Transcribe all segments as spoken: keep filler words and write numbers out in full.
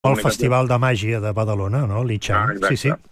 El Festival de Màgia de Badalona, no? L'I X A M, sí, sí.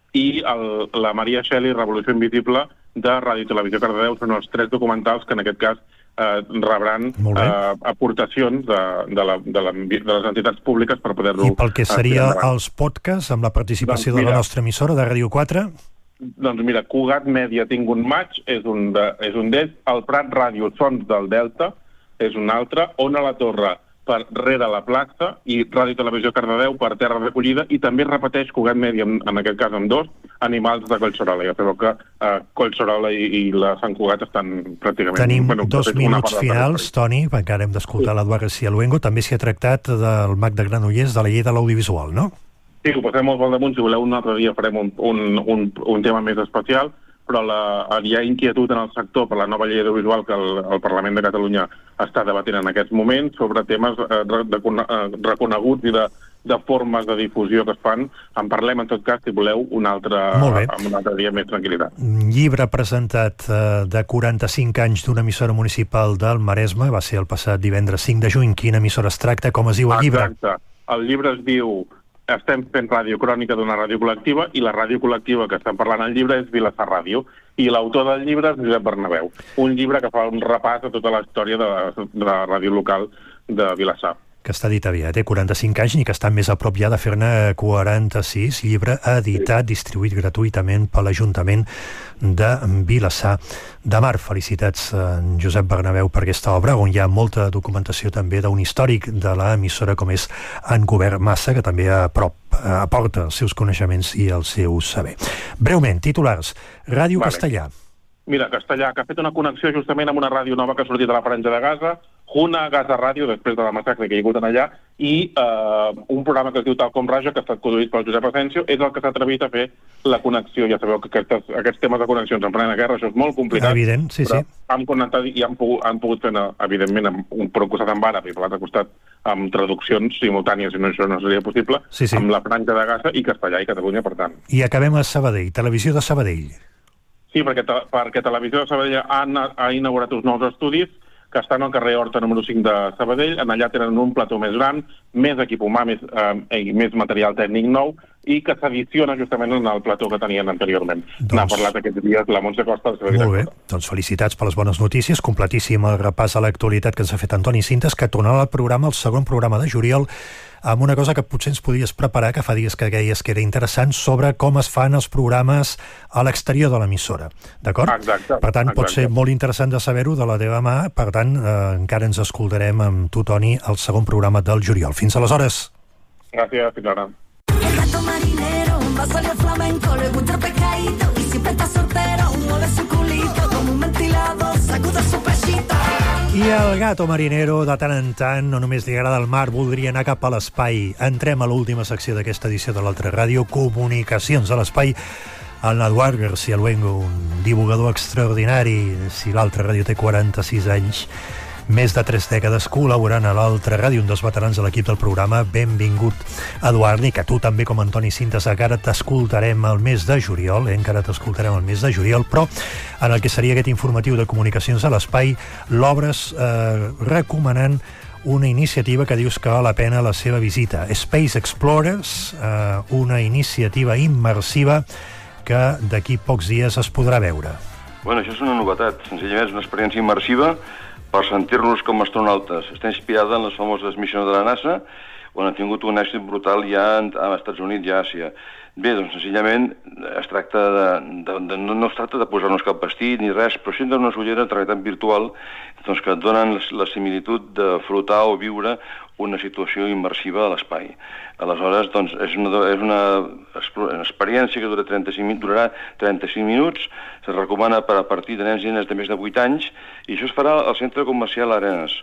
I el, la Maria Shelley, Revolució Invisible, de Ràdio i Televisió Cardedeu, són els tres documentals que en aquest cas eh, rebran eh, aportacions de, de, la, de, la, de les entitats públiques per poder-lo... I pel que seria els podcasts, amb la participació doncs, mira, de la nostra emissora, de Ràdio quatre? Doncs mira, Cugat Mèdia Tinc un maig, és un d'ells, el Prat Ràdio Sons del Delta, és un altre, Ona la Torre, per Rere la plaça, i Ràdio i Televisió Cardedeu per Terra d'acollida, i també repeteix Cugat Mèdia, en, en aquest cas amb dos, Animals de Collserola. Ja sabeu que eh, Collserola i, i la Sant Cugat estan pràcticament... Tenim bueno, dos minuts finals, Toni, encara hem d'escoltar sí. l'Eduard García Luengo. També s'hi ha tractat del Mag de Granollers, de la llei de l'audiovisual, no? Sí, ho passem molt al damunt. Si voleu, un altre dia farem un, un, un, un tema més especial, però la, hi ha inquietud en el sector per la nova llei audiovisual que el, el Parlament de Catalunya està debatent en aquests moments sobre temes eh, de, de, de, reconeguts i de, de formes de difusió que es fan. En parlem, en tot cas, si voleu, un altre, un altre dia més tranquil·litat. Llibre presentat eh, de quaranta-cinc anys d'una emissora municipal del Maresme, va ser el passat divendres cinc de juny. Quina emissora es tracta? Com es diu el llibre? Exacte. El llibre es diu... Estem fent ràdio crònica d'una ràdio col·lectiva i la ràdio col·lectiva que estem parlant al llibre és Vilassar Ràdio i l'autor del llibre és Josep Bernabéu, un llibre que fa un repàs a tota la història de la, de la ràdio local de Vilassar. Que està dit aviat, té eh? quaranta-cinc anys, ni que està més a prop ja de fer-ne quaranta-sis, llibre editat, sí. distribuït gratuïtament per l'Ajuntament de Vilassar de Mar. Felicitats a Josep Bernabéu per aquesta obra, on hi ha molta documentació també d'un històric de l'emissora com és en Govern Massa, que també a prop aporta els seus coneixements i el seu saber. Breument, titulars. Ràdio vale. Castellà. Mira, Castellà, que ha fet una connexió justament amb una ràdio nova que ha sortit de la Franja de Gaza, Juna Gaza Ràdio, després de la massacre que hi ha hagut allà, i eh, un programa que es diu Tal com Raja, que ha estat conduït pel Josep Asensio, és el que s'ha atrevit a fer la connexió. Ja sabeu que aquestes, aquests temes de connexions en plena guerra, això és molt complicat. Evident, sí, però sí. Han connectat i han pogut, han pogut fer, evidentment, amb un, per un costat amb àrab i per l'altre costat amb traduccions simultànies, si no això no seria possible, sí, sí. amb la Franja de Gaza i Castellà i Catalunya, per tant. I acabem a Sabadell, Televisió de Sabadell. Sí, perquè, te, perquè Televisió de Sabadell ha, ha inaugurat uns nous estudis que estan al carrer Horta número cinc de Sabadell. En allà tenen un plató més gran, més equip humà, més, eh, més material tècnic nou, i que s'addiciona justament en el plató que tenien anteriorment. Doncs... N'ha parlat aquests dies la Montse Costa. Molt bé, doncs felicitats per les bones notícies. Completíssim el repàs a l'actualitat que ens ha fet Antoni Sintes, que tornarà al programa, el segon programa de juliol, amb una cosa que potser ens podries preparar, que fa dies que deies que era interessant, sobre com es fan els programes a l'exterior de l'emissora, d'acord? Exacte. Per tant, exacte. pot ser molt interessant de saber-ho de la teva mà, per tant, eh, encara ens escoltarem amb tu, Toni, al segon programa del juliol. Fins aleshores. Gràcies, fins ara. El gato marinero va a salir flamenco, le gusta el pescadito y siempre está soltero, mueve su culito como un ventilador, sacuda su pechito. I el gato marinero, de tant en tant, no només li agrada el mar, voldria anar cap a l'espai. Entrem a l'última secció d'aquesta edició de l'Altra Ràdio, Comunicacions a l'espai, el Eduard García Luengo, un divulgador extraordinari. Si l'Altra Ràdio té quaranta-sis anys, més de tres dècades col·laborant a l'Altra Ràdio, un dels veterans de l'equip del programa. Benvingut, Eduard, i que tu també, com Antoni Sintes, encara t'escoltarem el mes de juliol, eh? encara t'escoltarem el mes de juliol, però en el que seria aquest informatiu de Comunicacions a l'espai, l'obres eh, recomanant una iniciativa que dius que val la pena la seva visita. Space Explorers, eh, una iniciativa immersiva que d'aquí pocs dies es podrà veure. Bueno, això és una novetat, senzillament és una experiència immersiva per sentir-nos com astronautes. Està inspirada en les famoses missions de la NASA, on han tingut un èxit brutal ja als Estats Units i a Àsia. Bé, doncs senzillament es tracta de, de, de, no, no es tracta de posar-nos cap vestit ni res, però sí d'unes ulleres de realitat virtual doncs, que et donen la similitud de flotar o viure una situació immersiva a l'espai. Aleshores, doncs, és una, és una, una experiència que dura trenta-cinc, durarà trenta-cinc minuts, se recomana per a partir de nens i nenes de més de vuit anys, i això es farà al Centre Comercial Arenas.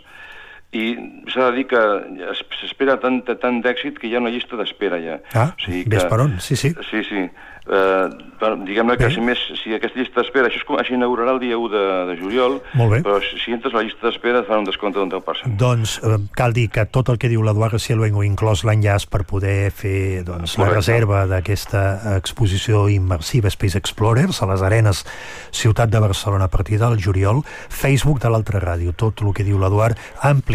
I s'ha de dir que s'espera tant, tant d'èxit que hi ha una llista d'espera ja. Ah, o sigui que, ves per on, sí, sí. Sí, sí. Uh, diguem-ne que si, més, si aquesta llista d'espera, això, és com, això inaugurarà el dia u de, de juliol, però si, si entres a la llista d'espera et fan un descompte d'un deu per cent. Doncs eh, cal dir que tot el que diu l'Eduard García Luengo, inclòs l'enllaç per poder fer doncs, la reserva d'aquesta exposició immersiva Space Explorers a les Arenes, Ciutat de Barcelona, a partir del juliol, Facebook de l'Altra Ràdio, tot el que diu l'Eduard ampliat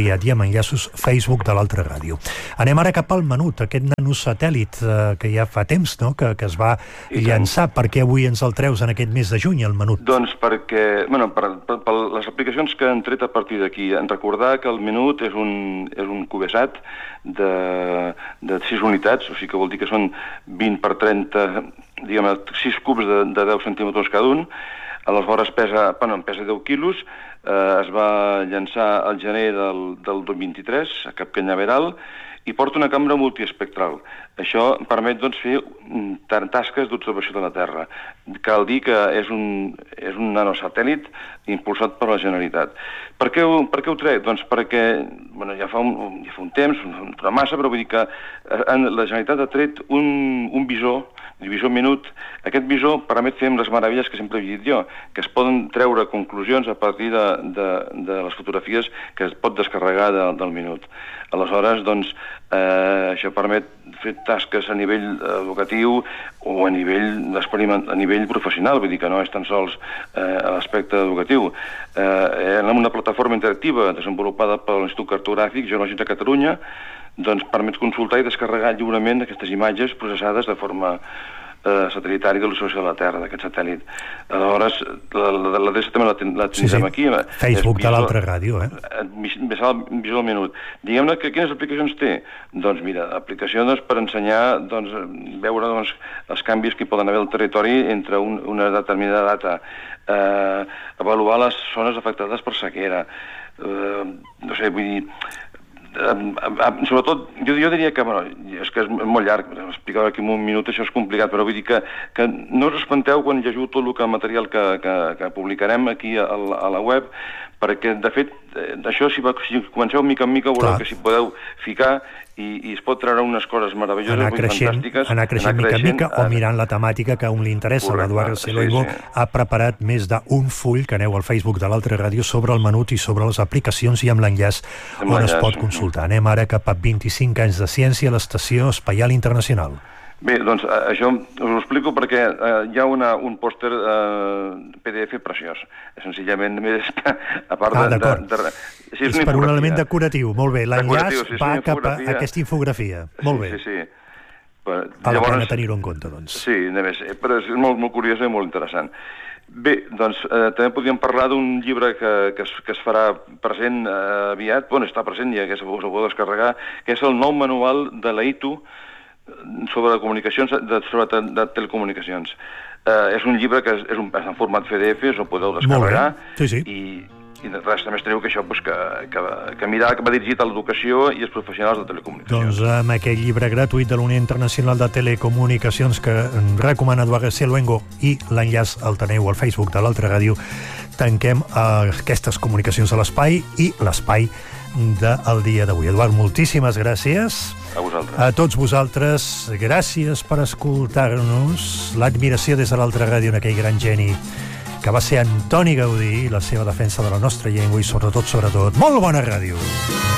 aviat i amb enllaços Facebook de l'altra ràdio. Anem ara cap al Menut, aquest nanosatèl·lit eh, que ja fa temps, no?, que, que es va I llançar. Per què avui ens el treus en aquest mes de juny, el Menut? Doncs perquè, bueno, per, per, per les aplicacions que han tret a partir d'aquí, en recordar que el Menut és un, és un cubesat de, de sis unitats, o sigui que vol dir que són vint per trenta, diguem, sis cubs de, de deu centímetres cada un. Aleshores pesa, bueno, pesa deu quilos, eh, es va llançar al gener del, del dos mil vint-i-tres a Cap Canyaveral i porta una càmera multiespectral. Això permet, doncs, fer tasques d'observació de la Terra. Cal dir que és un, és un nanosatèl·lit impulsat per la Generalitat. Per què ho, per què ho trec? Doncs perquè, bueno, ja fa un, ja fa un temps, una massa, però vull dir que la Generalitat ha tret un, un visor, el visor Menut. Aquest visor permet fer les meravelles que sempre he dit jo, que es poden treure conclusions a partir de, de, de les fotografies que es pot descarregar de, del Menut. Aleshores, doncs, eh, això permet fer tasques a nivell educatiu o a nivell d'experiment, a nivell professional, vull dir que no és tan sols eh, a l'aspecte educatiu. Eh, en una plataforma interactiva desenvolupada per l'Institut Cartogràfic Geològic de Catalunya, doncs permet consultar i descarregar lliurement aquestes imatges processades de forma eh, satelital i de l'observació de la Terra, d'aquest satèl·lit. Aleshores, l'adreça també la, ten, la tindrem sí, sí. aquí. Facebook de l'altra ràdio, eh? Visor del Menut. Diguem-ne que quines aplicacions té? Doncs mira, aplicacions per ensenyar, doncs, veure doncs, els canvis que hi poden haver al territori entre un, una determinada data, eh, avaluar les zones afectades per sequera, eh, no sé, vull dir, sobretot, jo, jo diria que, bueno, és que és molt llarg, explicar aquí en un minut això és complicat, però vull dir que, que no us espanteu quan llegiu tot el que, material que, que, que publicarem aquí a, a la web, perquè, de fet, això, si, va, si comenceu mica en mica, veureu que s'hi podeu ficar i, i es pot treure unes coses meravelloses, anar creixent, fantàstiques. Anar creixent mica en mica o mirant la temàtica que a un li interessa. L'Eduard García-Luengo sí, sí. ha preparat més d'un full, que aneu al Facebook de l'altra ràdio, sobre el Menut i sobre les aplicacions i amb l'enllaç on es pot consultar. Anem ara cap a vint-i-cinc anys de ciència a l'Estació Espacial Internacional. Bé, doncs això us ho explico perquè eh, hi ha una, un pòster eh, P D F preciós. Senzillament, més que, a part ah, de... de, de sí, és, és per un element decoratiu, molt bé. L'enllaç sí, va cap a aquesta infografia. Molt bé. Sí, sí, sí. Però, val la pena tenir-ho en compte, doncs. Sí, més, però és molt, molt curiós i molt interessant. Bé, doncs eh, també podríem parlar d'un llibre que, que, es, que es farà present eh, aviat, bueno, està present ja, que us ho podeu descarregar, que és el nou manual de l'A I T U sobre comunicacions, de, sobre de, de telecomunicacions. Eh, és un llibre que és, és, un, és en format P D F, us el podeu descarregar. Sí, sí. I, i res, també teniu que això, pues, que, que, que mirar que va dirigit a l'educació i als professionals de telecomunicacions. Doncs amb aquest llibre gratuït de la Unió Internacional de Telecomunicacions que recomana Eduard García-Luengo i l'enllaç el teniu al Facebook de l'altra ràdio, tanquem eh, aquestes comunicacions a l'espai i l'espai del dia d'avui. Eduard, moltíssimes gràcies. A vosaltres. A tots vosaltres, gràcies per escoltar-nos. L'admiració des de l'altra ràdio en aquell gran geni que va ser Antoni Gaudí i la seva defensa de la nostra llengua i sobretot, sobretot, molt bona ràdio.